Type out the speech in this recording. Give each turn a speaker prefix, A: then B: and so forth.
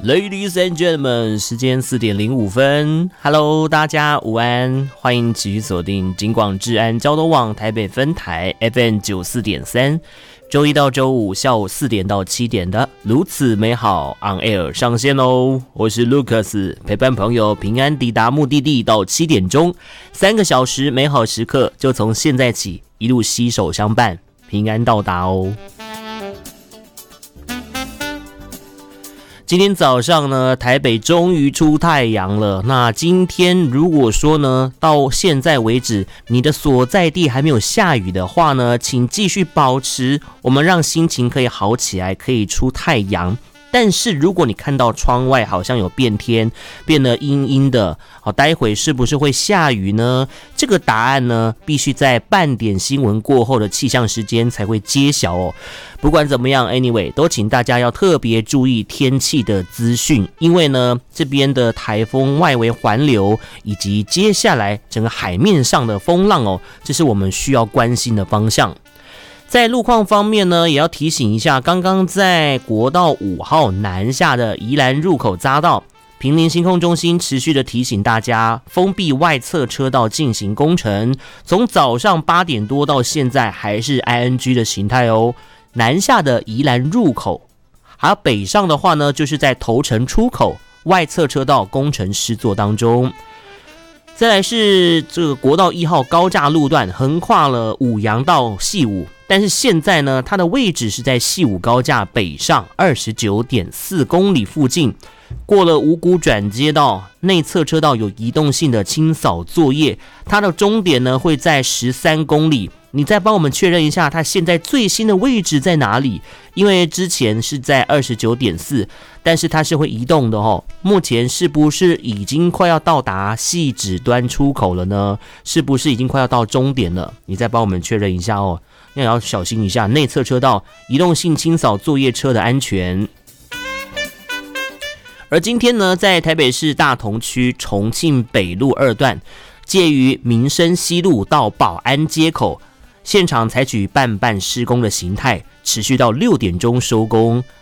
A: Ladies and gentlemen， 时间4点05分 ，Hello， 大家午安，欢迎继续锁定警广治安交通网台北分台 FM 94.3，周一到周五下午4点到7点的如此美好 On Air 上线喽！我是 Lucas， 陪伴朋友平安抵达目的地到7点钟，3个小时美好时刻就从现在起一路携手相伴，平安到达哦。今天早上呢，台北终于出太阳了。那今天如果说呢，到现在为止，你的所在地还没有下雨的话呢，请继续保持，我们让心情可以好起来，可以出太阳。但是如果你看到窗外好像有变天，变得阴阴的，好，待会是不是会下雨呢？这个答案呢，必须在半点新闻过后的气象时间才会揭晓哦。不管怎么样 ，anyway， 都请大家要特别注意天气的资讯，因为呢，这边的台风外围环流以及接下来整个海面上的风浪哦，这是我们需要关心的方向。在路况方面呢，也要提醒一下，刚刚在国道5号南下的宜兰入口匝道，坪林新控中心持续的提醒大家，封闭外侧车道进行工程，从早上8点多到现在还是 ING 的形态哦。南下的宜兰入口，还有北上的话呢，就是在头城出口外侧车道工程施作当中。再来是这个国道1号高架路段，横跨了五杨到细武，但是现在呢，它的位置是在细武高架北上 29.4 公里附近，过了五股转接道，内侧车道有移动性的清扫作业，它的终点呢会在13公里。你再帮我们确认一下它现在最新的位置在哪里，因为之前是在 29.4， 但是它是会移动的哦。目前是不是已经快要到达汐止端出口了呢？是不是已经快要到终点了？你再帮我们确认一下哦，要小心一下内侧车道移动性清扫作业车的安全。而今天呢，在台北市大同区重庆北路2段，介于民生西路到保安街口，现场采取半施工的形态，持续到6点钟收工。